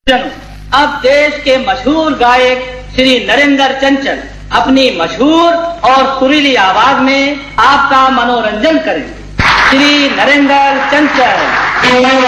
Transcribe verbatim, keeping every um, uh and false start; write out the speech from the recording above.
अब देश के मशहूर गायक श्री नरेंद्र चंचल अपनी मशहूर और सुरीली आवाज में आपका मनोरंजन करेंगे। श्री नरेंद्र चंचल।